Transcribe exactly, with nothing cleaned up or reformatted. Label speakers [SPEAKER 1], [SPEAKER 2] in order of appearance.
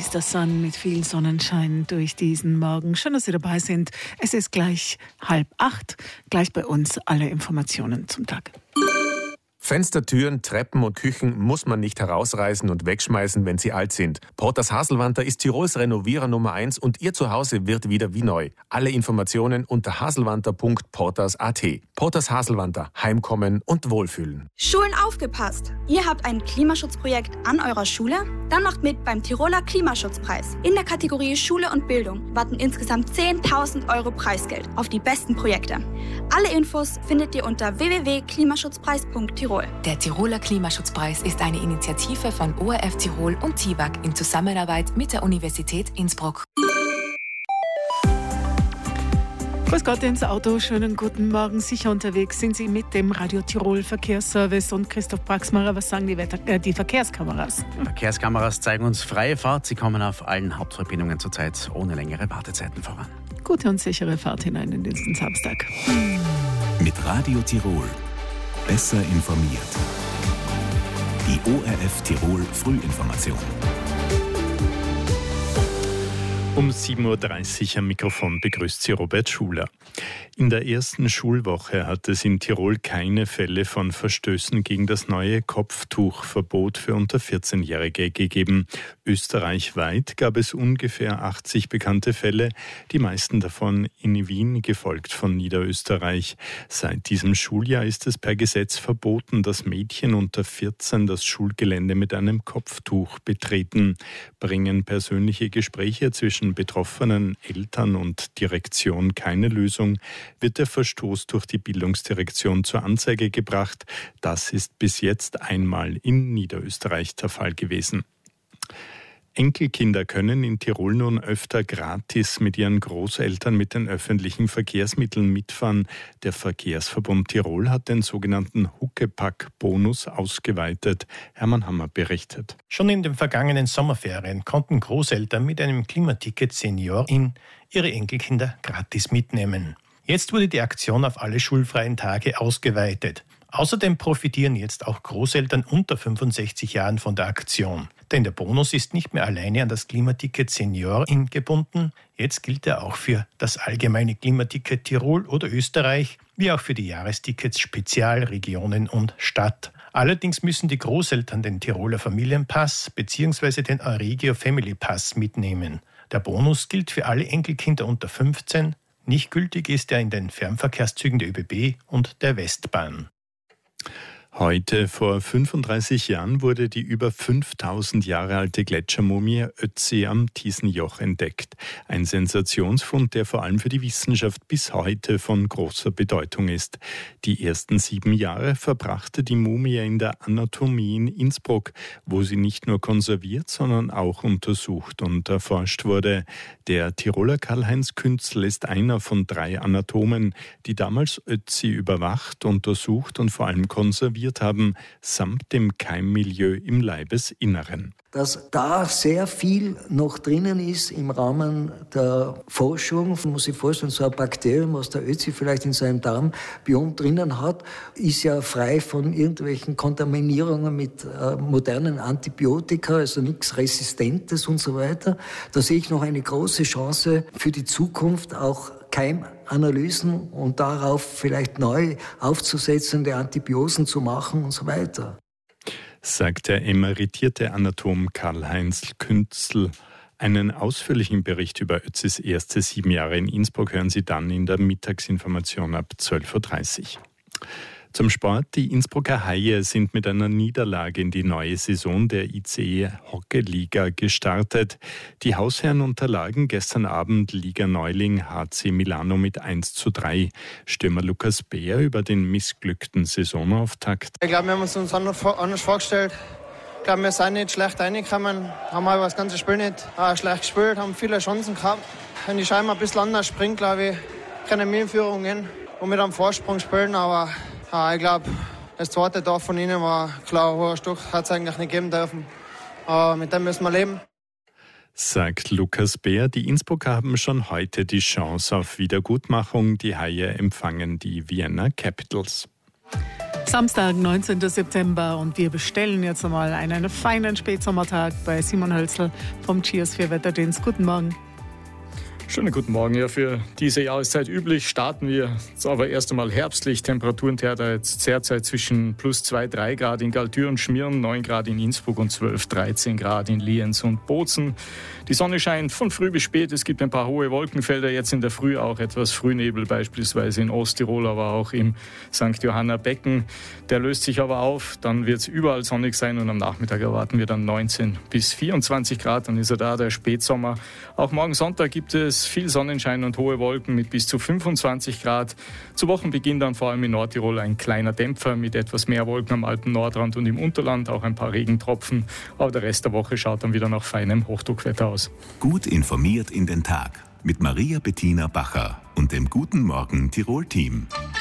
[SPEAKER 1] Easter Sun mit viel Sonnenschein durch diesen Morgen. Schön, dass Sie dabei sind. Es ist gleich halb acht. Gleich bei uns alle Informationen zum Tag.
[SPEAKER 2] Fenster, Türen, Treppen und Küchen muss man nicht herausreißen und wegschmeißen, wenn sie alt sind. Porters Haselwanter ist Tirols Renovierer Nummer eins und Ihr Zuhause wird wieder wie neu. Alle Informationen unter haselwanter punkt porters punkt at. Porters Haselwanter. Heimkommen und Wohlfühlen.
[SPEAKER 3] Schulen aufgepasst! Ihr habt ein Klimaschutzprojekt an eurer Schule? Dann macht mit beim Tiroler Klimaschutzpreis. In der Kategorie Schule und Bildung warten insgesamt zehntausend Euro Preisgeld auf die besten Projekte. Alle Infos findet ihr unter w w w punkt klimaschutzpreis punkt tirol.
[SPEAKER 4] Der Tiroler Klimaschutzpreis ist eine Initiative von O R F Tirol und T I B A C in Zusammenarbeit mit der Universität Innsbruck.
[SPEAKER 1] Grüß Gott ins Auto, schönen guten Morgen. Sicher unterwegs sind Sie mit dem Radio Tirol Verkehrsservice und Christoph Braxmacher. Was sagen die, Wetter, äh, die Verkehrskameras?
[SPEAKER 5] Verkehrskameras zeigen uns freie Fahrt. Sie kommen auf allen Hauptverbindungen zurzeit ohne längere Wartezeiten voran.
[SPEAKER 1] Gute und sichere Fahrt hinein in diesen Samstag.
[SPEAKER 6] Mit Radio Tirol. Besser informiert. Die O R F Tirol Frühinformation.
[SPEAKER 7] Um sieben Uhr dreißig am Mikrofon begrüßt Sie Robert Schuler. In der ersten Schulwoche hat es in Tirol keine Fälle von Verstößen gegen das neue Kopftuchverbot für unter vierzehnjährige gegeben. Österreichweit gab es ungefähr achtzig bekannte Fälle, die meisten davon in Wien, gefolgt von Niederösterreich. Seit diesem Schuljahr ist es per Gesetz verboten, dass Mädchen unter vierzehn das Schulgelände mit einem Kopftuch betreten. Bringen persönliche Gespräche zwischen betroffenen Eltern und Direktion keine Lösung, wird der Verstoß durch die Bildungsdirektion zur Anzeige gebracht. Das ist bis jetzt einmal in Niederösterreich der Fall gewesen. Enkelkinder können in Tirol nun öfter gratis mit ihren Großeltern mit den öffentlichen Verkehrsmitteln mitfahren. Der Verkehrsverbund Tirol hat den sogenannten Huckepack-Bonus ausgeweitet. Hermann Hammer berichtet.
[SPEAKER 8] Schon in den vergangenen Sommerferien konnten Großeltern mit einem Klimaticket Seniorin ihre Enkelkinder gratis mitnehmen. Jetzt wurde die Aktion auf alle schulfreien Tage ausgeweitet. Außerdem profitieren jetzt auch Großeltern unter fünfundsechzig Jahren von der Aktion. Denn der Bonus ist nicht mehr alleine an das Klimaticket Seniorin gebunden. Jetzt gilt er auch für das allgemeine Klimaticket Tirol oder Österreich, wie auch für die Jahrestickets Spezial, Regionen und Stadt. Allerdings müssen die Großeltern den Tiroler Familienpass bzw. den Euregio Family Pass mitnehmen. Der Bonus gilt für alle Enkelkinder unter fünfzehn. Nicht gültig ist er in den Fernverkehrszügen der ÖBB und der Westbahn.
[SPEAKER 7] Heute vor fünfunddreißig Jahren wurde die über fünftausend Jahre alte Gletschermumie Ötzi am Tiesenjoch entdeckt. Ein Sensationsfund, der vor allem für die Wissenschaft bis heute von großer Bedeutung ist. Die ersten sieben Jahre verbrachte die Mumie in der Anatomie in Innsbruck, wo sie nicht nur konserviert, sondern auch untersucht und erforscht wurde. Der Tiroler Karl-Heinz Künzl ist einer von drei Anatomen, die damals Ötzi überwacht, untersucht und vor allem konserviert haben, samt dem Keimmilieu im Leibesinneren.
[SPEAKER 9] Dass da sehr viel noch drinnen ist im Rahmen der Forschung. Man muss sich vorstellen, so ein Bakterium, was der Ötzi vielleicht in seinem Darmbiom drinnen hat, ist ja frei von irgendwelchen Kontaminierungen mit äh, modernen Antibiotika, also nichts Resistentes und so weiter. Da sehe ich noch eine große Chance für die Zukunft, auch Keimanalysen und darauf vielleicht neu aufzusetzende Antibiosen zu machen und so weiter.
[SPEAKER 7] Sagt der emeritierte Anatom Karl-Heinz Künzl. Einen ausführlichen Bericht über Ötzis erste sieben Jahre in Innsbruck hören Sie dann in der Mittagsinformation ab zwölf Uhr dreißig. Zum Sport. Die Innsbrucker Haie sind mit einer Niederlage in die neue Saison der I C E Hockey-Liga gestartet. Die Hausherren unterlagen gestern Abend Liga-Neuling H C Milano mit eins zu drei. Stürmer Lukas Beer über den missglückten Saisonauftakt.
[SPEAKER 10] Ich glaube, wir haben uns anders vorgestellt. Ich glaube, wir sind nicht schlecht reingekommen, haben aber das ganze Spiel nicht äh, schlecht gespielt, haben viele Chancen gehabt. Wenn die Scheibe ein bisschen anders springt, glaube ich, können wir in Führung gehen und mit einem Vorsprung spielen, aber ja, ich glaube, das zweite Tor von ihnen war klar, hoher Stück, hat es eigentlich nicht geben dürfen. Aber mit dem müssen wir leben.
[SPEAKER 7] Sagt Lukas Beer. Die Innsbrucker haben schon heute die Chance auf Wiedergutmachung. Die Haie empfangen die Vienna Capitals.
[SPEAKER 1] Samstag, neunzehnten September und wir bestellen jetzt einmal einen feinen Spätsommertag bei Simon Hölzl vom Cheers für Wetterdienst. Guten Morgen.
[SPEAKER 11] Schönen guten Morgen. Ja, für diese Jahreszeit üblich starten wir jetzt aber erst einmal herbstlich. Temperaturen jetzt derzeit zwischen plus zwei, drei Grad in Galtür und Schmirn, neun Grad in Innsbruck und zwölf, dreizehn Grad in Lienz und Bozen. Die Sonne scheint von früh bis spät. Es gibt ein paar hohe Wolkenfelder. Jetzt in der Früh auch etwas Frühnebel, beispielsweise in Osttirol, aber auch im Sankt Johanner Becken. Der löst sich aber auf. Dann wird es überall sonnig sein und am Nachmittag erwarten wir dann neunzehn bis vierundzwanzig Grad. Dann ist er da, der Spätsommer. Auch morgen Sonntag gibt es viel Sonnenschein und hohe Wolken mit bis zu fünfundzwanzig Grad. Zu Wochenbeginn dann vor allem in Nordtirol ein kleiner Dämpfer mit etwas mehr Wolken am Alpen-Nordrand und im Unterland, auch ein paar Regentropfen. Aber der Rest der Woche schaut dann wieder nach feinem Hochdruckwetter aus.
[SPEAKER 6] Gut informiert in den Tag mit Maria Bettina Bacher und dem Guten Morgen Tirol-Team.